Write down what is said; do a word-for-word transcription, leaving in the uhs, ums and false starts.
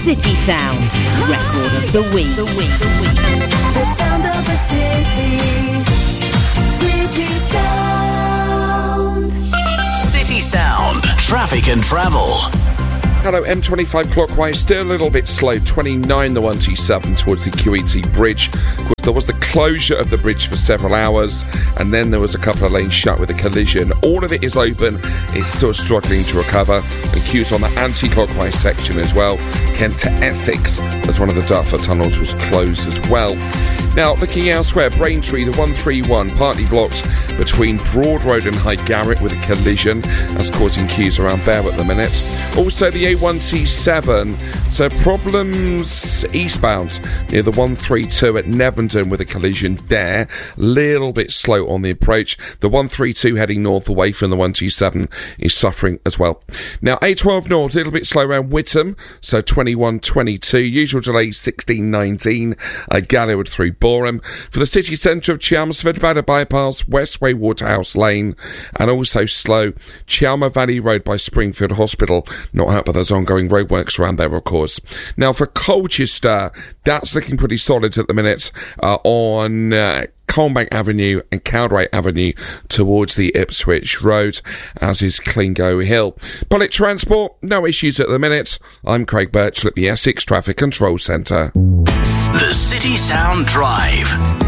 City Sound, record of the week. The week. The week. The sound of the city. City Sound. City Sound. Traffic and travel. Hello, M twenty-five clockwise, still a little bit slow, twenty-nine the one two seven towards the Q E T bridge. Of course, there was the closure of the bridge for several hours, and then there was a couple of lanes shut with a collision. All of it is open, it's still struggling to recover, and queues on the anti-clockwise section as well. Kent to Essex, as one of the Dartford tunnels was closed as well. Now, looking elsewhere, Braintree, the one three one, partly blocked between Broad Road and High Garrett with a collision. That's causing queues around there at the minute. Also, the A one T seven, so problems eastbound near the one three two at Nevendon with a collision there. Little bit slow on the approach. The one three two heading north away from the one two seven is suffering as well. Now, A twelve north, a little bit slow around Whittam, so twenty-one twenty-two. Usual delay sixteen nineteen. Uh, Gallowwood through Boreham. For the city centre of Chelmsford, about a bypass, Westway Waterhouse Lane, and also slow Chelmer Valley Road by Springfield Hospital. Not helped by those ongoing roadworks around there, of course. Now, for Colchester, that's looking pretty solid at the minute uh, on Uh, Colbank Avenue and Cowdray Avenue towards the Ipswich Road, as is Clingo Hill. Public transport, no issues at the minute. I'm Craig Birchall at the Essex Traffic Control Centre. The City Sound Drive.